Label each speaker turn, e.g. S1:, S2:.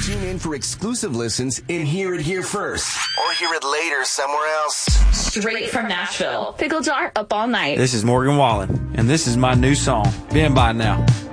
S1: Tune in for exclusive listens and hear it here first. Or hear it later somewhere else.
S2: Straight from Nashville. Pickle Jar up all night.
S3: This is Morgan Wallen, and this is my new song, Been By Now.